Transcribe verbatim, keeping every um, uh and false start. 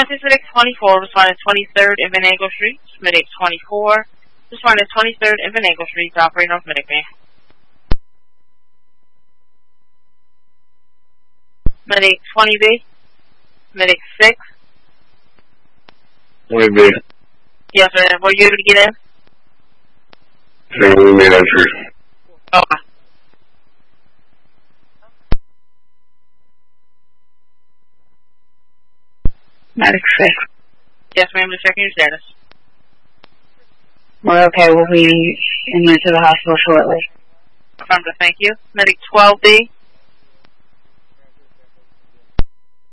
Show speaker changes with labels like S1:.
S1: Memphis Medic twenty-four, responding to twenty-third and Venango Street. Medic twenty-four, responding to twenty-third and Venango Street, operating North Medic Man. Medic twenty B, Medic six.
S2: twenty B.
S1: Yes, sir. Were you able to get in?
S2: Same with me, answer.
S1: Okay.
S3: Medic six.
S1: Yes, ma'am. Just checking your status.
S3: We're okay. We'll be in there to the hospital shortly.
S1: Affirmative. Thank you. Medic twelve B.